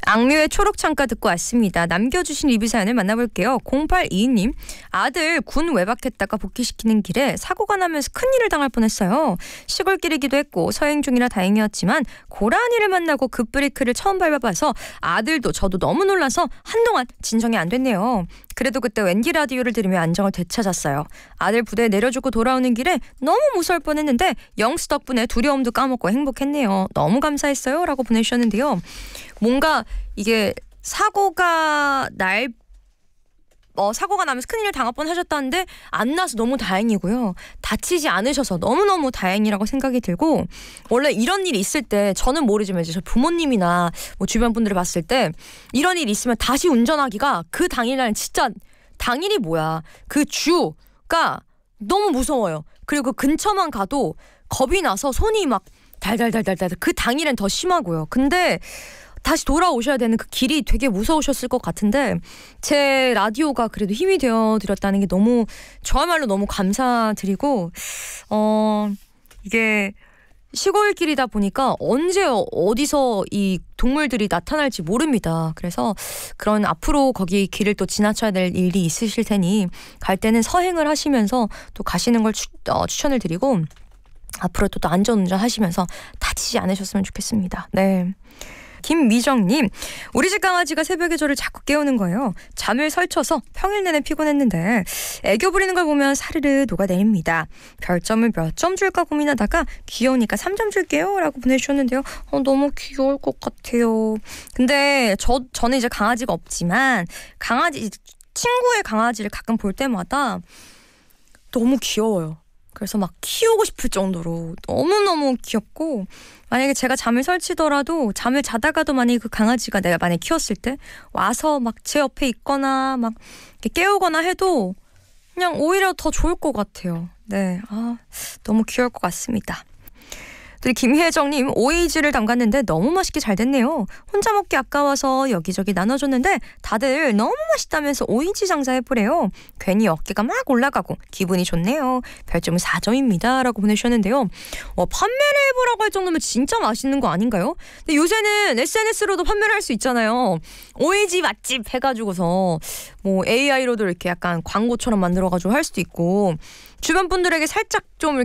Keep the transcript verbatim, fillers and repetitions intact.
악뮤의 초록창가 듣고 왔습니다. 남겨주신 리뷰 사연을 만나볼게요. 공팔이이 님, 아들 군 외박했다가 복귀시키는 길에 사고가 나면서 큰일을 당할 뻔했어요. 시골길이기도 했고 서행 중이라 다행이었지만 고라니를 만나고 급브레이크를 처음 밟아봐서 아들도 저도 너무 놀라서 한동안 진정이 안 됐네요. 그래도 그때 웬디 라디오를 들으며 안정을 되찾았어요. 아들 부대에 내려주고 돌아오는 길에 너무 무서울 뻔했는데 영수 덕분에 두려움도 까먹고 행복했네요. 너무 감사했어요 라고 보내주셨는데요. 뭔가 이게 사고가 날 어, 사고가 나면서 큰일을 당할 뻔하셨다는데 안 나서 너무 다행이고요. 다치지 않으셔서 너무너무 다행이라고 생각이 들고, 원래 이런 일이 있을 때 저는 모르지만 이제 저 부모님이나 뭐 주변 분들을 봤을 때 이런 일이 있으면 다시 운전하기가 그 당일날은 진짜 당일이 뭐야 그 주가 너무 무서워요. 그리고 근처만 가도 겁이 나서 손이 막 달달달달달 그 당일엔 더 심하고요. 근데 다시 돌아오셔야 되는 그 길이 되게 무서우셨을 것 같은데 제 라디오가 그래도 힘이 되어드렸다는 게 너무 저야말로 너무 감사드리고, 어 이게 시골길이다 보니까 언제 어디서 이 동물들이 나타날지 모릅니다. 그래서 그런 앞으로 거기 길을 또 지나쳐야 될 일이 있으실 테니 갈 때는 서행을 하시면서 또 가시는 걸 추, 어, 추천을 드리고, 앞으로 또, 또 안전운전 하시면서 다치지 않으셨으면 좋겠습니다. 네. 김미정님, 우리 집 강아지가 새벽에 저를 자꾸 깨우는 거예요. 잠을 설쳐서 평일 내내 피곤했는데 애교 부리는 걸 보면 사르르 녹아내립니다. 별점을 몇 점 줄까 고민하다가 귀여우니까 삼 점 줄게요 라고 보내주셨는데요. 어, 너무 귀여울 것 같아요. 근데 저, 저는 이제 강아지가 없지만 강아지 친구의 강아지를 가끔 볼 때마다 너무 귀여워요. 그래서 막 키우고 싶을 정도로 너무너무 귀엽고, 만약에 제가 잠을 설치더라도 잠을 자다가도 만약에 그 강아지가 내가 만약에 키웠을 때 와서 막 제 옆에 있거나 막 깨우거나 해도 그냥 오히려 더 좋을 것 같아요. 네, 아, 너무 귀여울 것 같습니다. 또 김혜정님, 오이지를 담갔는데 너무 맛있게 잘 됐네요. 혼자 먹기 아까워서 여기저기 나눠줬는데 다들 너무 맛있다면서 오이지 장사해보래요. 괜히 어깨가 막 올라가고 기분이 좋네요. 별점은 사 점입니다 라고 보내주셨는데요. 와, 판매를 해보라고 할 정도면 진짜 맛있는 거 아닌가요? 근데 요새는 에스엔에스로도 판매를 할 수 있잖아요. 오이지 맛집 해가지고서 뭐 에이아이로도 이렇게 약간 광고처럼 만들어가지고 할 수도 있고, 주변 분들에게 살짝 좀